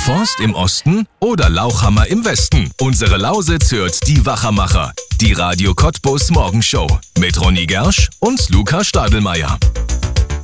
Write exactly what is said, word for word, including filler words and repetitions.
Forst im Osten oder Lauchhammer im Westen. Unsere Lausitz hört die Wachermacher. Die Radio Cottbus Morgenshow mit Ronny Gersch und Luca Stadelmeier.